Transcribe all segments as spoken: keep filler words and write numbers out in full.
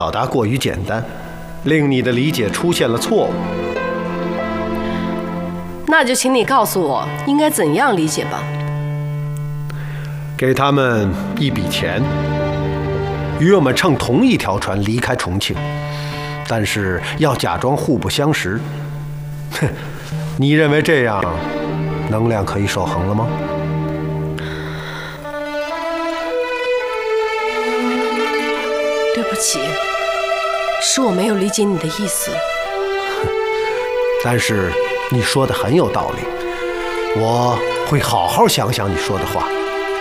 表达过于简单，令你的理解出现了错误。 那就请你告诉我应该怎样理解吧。 给他们一笔钱，与我们乘同一条船离开重庆，但是要假装互不相识。哼，你认为这样能量可以守恒了吗？ 对不起，是我没有理解你的意思。 但是你说的很有道理，我会好好想想你说的话。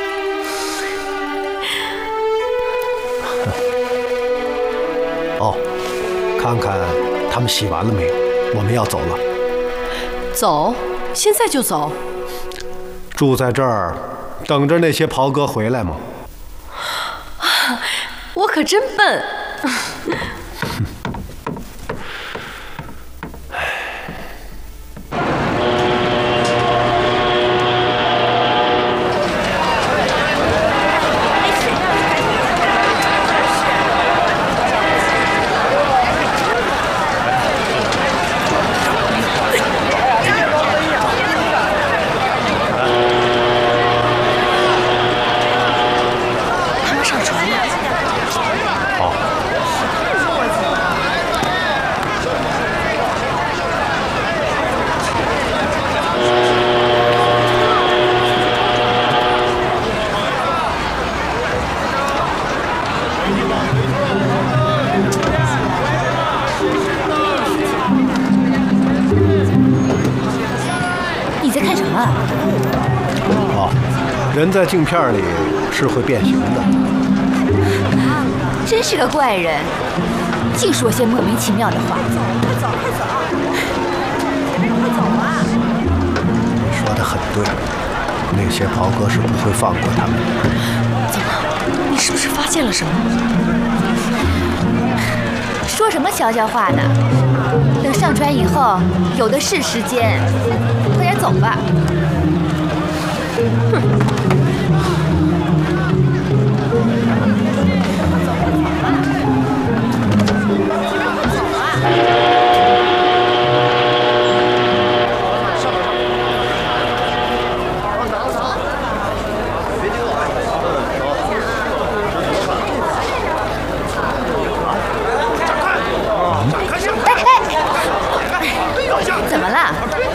哦，看看他们洗完了没有？我们要走了。 走？现在就走？ 住在这儿，等着那些袍哥回来吗？ 我可真笨。人在镜片里是会变形的， 真是个怪人，净说些莫名其妙的话。 快走，快走，快走啊！ 你说的很对，那些袍哥是不会放过他们的。 怎么？你是不是发现了什么？ 说什么悄悄话呢？等上船以后，有的是时间，快点走吧。哼。怎么了？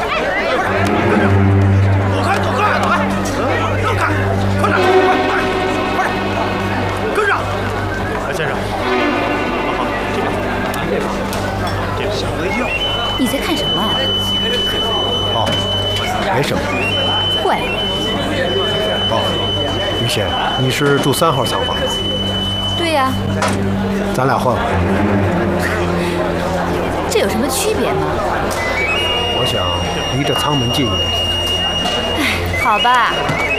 走开，走开，走开！让开！快点，快点，快点，跟上！哎，先生，好好，这边，这边，吓我一跳。 你在看什么？ 哦，没什么。 怪。 哦，于仙，你是住三号舱吧？ 对呀。 咱俩换换。 这有什么区别吗？ 我想离这舱门近一点。 哎，好吧。